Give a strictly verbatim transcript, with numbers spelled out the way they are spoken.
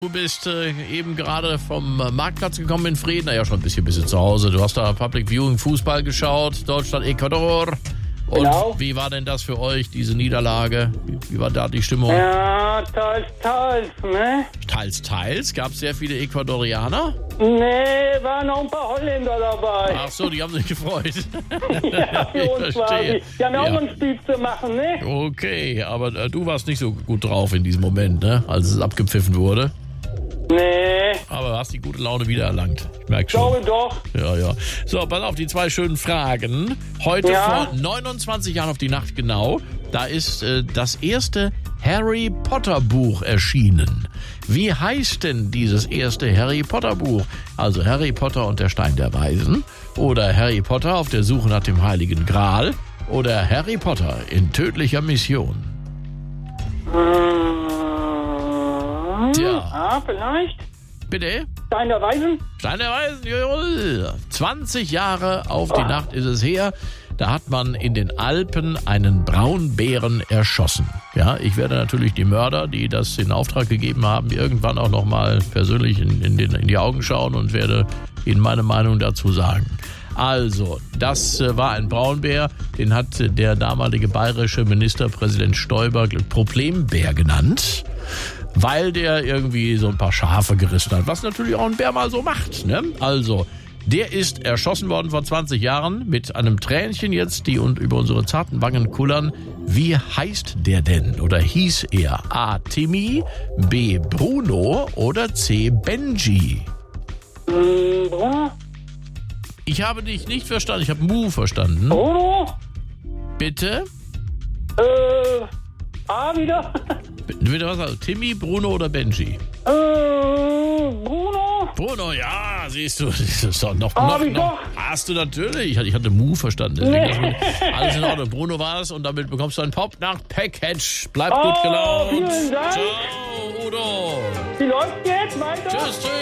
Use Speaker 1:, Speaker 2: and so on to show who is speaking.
Speaker 1: Du bist äh, eben gerade vom äh, Marktplatz gekommen in Frieden. Na ja, schon ein bisschen, bisschen zu Hause. Du hast da Public Viewing Fußball geschaut. Deutschland, Ecuador. Und
Speaker 2: Genau.
Speaker 1: Wie war denn das für euch, diese Niederlage? Wie, wie war da die Stimmung?
Speaker 2: Ja, teils, teils, ne?
Speaker 1: Teils, teils. Gab es sehr viele Ecuadorianer?
Speaker 2: Nee, waren noch ein paar Holländer dabei.
Speaker 1: Ach so, die haben sich gefreut.
Speaker 2: Ja, für
Speaker 1: Ich
Speaker 2: uns war
Speaker 1: verstehe.
Speaker 2: die. Die haben ja auch
Speaker 1: Ja.
Speaker 2: noch ein Spiel zu machen, ne?
Speaker 1: Okay, aber äh, du warst nicht so gut drauf in diesem Moment, ne? Als es abgepfiffen wurde.
Speaker 2: Nee,
Speaker 1: Aber du hast die gute Laune wieder erlangt. Ich merke schon.
Speaker 2: glaube doch.
Speaker 1: Ja, ja. So, pass auf, die zwei schönen Fragen. Heute
Speaker 2: Ja?
Speaker 1: vor neunundzwanzig Jahren auf die Nacht genau, da ist äh, das erste Harry Potter Buch erschienen. Wie heißt denn dieses erste Harry Potter Buch? Also Harry Potter und der Stein der Weisen oder Harry Potter auf der Suche nach dem Heiligen Gral oder Harry Potter in tödlicher Mission?
Speaker 2: Hm,
Speaker 1: Tja.
Speaker 2: Ah, vielleicht?
Speaker 1: Bitte?
Speaker 2: Stein der Weisen?
Speaker 1: Stein der Weisen, jawohl. zwanzig Jahre auf die Nacht ist es her. Da hat man in den Alpen einen Braunbären erschossen. Ja, ich werde natürlich die Mörder, die das in Auftrag gegeben haben, irgendwann auch nochmal persönlich in, in, den, in die Augen schauen und werde Ihnen meine Meinung dazu sagen. Also, das äh, war ein Braunbär, den hat äh, der damalige bayerische Ministerpräsident Stoiber Problembär genannt, weil der irgendwie so ein paar Schafe gerissen hat, was natürlich auch ein Bär mal so macht, ne? Also, der ist erschossen worden vor zwanzig Jahren mit einem Tränchen jetzt, die und über unsere zarten Wangen kullern. Wie heißt der denn? Oder hieß er A. Timmy, B. Bruno oder C. Benji?
Speaker 2: Hm, Bruno?
Speaker 1: Ich habe dich nicht verstanden, ich habe Mu verstanden.
Speaker 2: Bruno?
Speaker 1: Bitte?
Speaker 2: Äh, A wieder?
Speaker 1: Bitte was? Also Timmy, Bruno oder Benji?
Speaker 2: Äh, Bruno?
Speaker 1: Bruno, ja, siehst du, das ist doch noch,
Speaker 2: Hab
Speaker 1: noch,
Speaker 2: ich
Speaker 1: noch.
Speaker 2: doch.
Speaker 1: Hast du natürlich. Ich hatte, ich hatte Mu verstanden. Deswegen nee. Alles in Ordnung. Bruno war es und damit bekommst du ein Pop-Nacht-Package. Bleib
Speaker 2: Oh,
Speaker 1: gut gelaunt.
Speaker 2: vielen Dank.
Speaker 1: Ciao, Udo.
Speaker 2: Wie läuft's jetzt? Weiter?
Speaker 1: Tschüss, tschüss.